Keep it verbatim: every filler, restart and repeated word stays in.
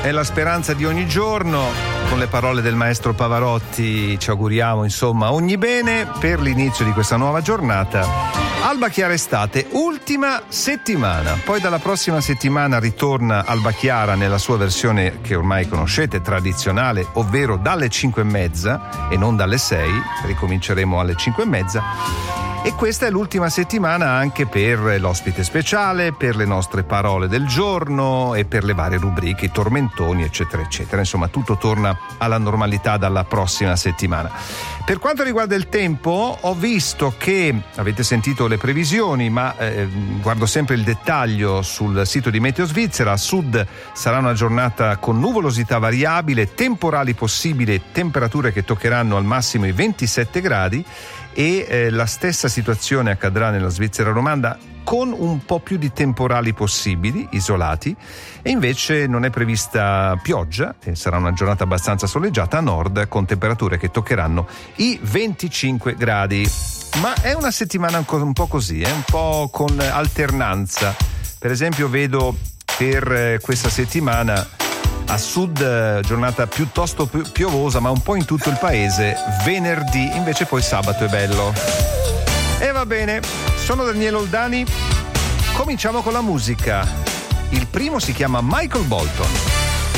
è la speranza di ogni giorno. Con le parole del maestro Pavarotti ci auguriamo insomma ogni bene per l'inizio di questa nuova giornata. Alba Chiara estate, ultima settimana, poi dalla prossima settimana ritorna Alba Chiara nella sua versione che ormai conoscete, tradizionale, ovvero dalle cinque e mezza e non dalle sei, ricominceremo alle cinque e mezza. E questa è l'ultima settimana anche per l'ospite speciale, per le nostre parole del giorno e per le varie rubriche, i tormentoni, eccetera, eccetera. Insomma, tutto torna alla normalità dalla prossima settimana. Per quanto riguarda il tempo, ho visto che, avete sentito le previsioni, ma eh, guardo sempre il dettaglio sul sito di Meteo Svizzera. A sud sarà una giornata con nuvolosità variabile, temporali possibili, temperature che toccheranno al massimo i ventisette gradi. E eh, la stessa situazione accadrà nella Svizzera romanda con un po' più di temporali possibili, isolati, e invece non è prevista pioggia e sarà una giornata abbastanza soleggiata a nord con temperature che toccheranno i venticinque gradi. Ma è una settimana un po' così, eh? un po' con alternanza. Per esempio vedo per eh, questa settimana a sud giornata piuttosto piovosa, ma un po' in tutto il paese. Venerdì invece poi sabato è bello. E va bene, sono Daniele Oldani. Cominciamo con la musica. Il primo si chiama Michael Bolton.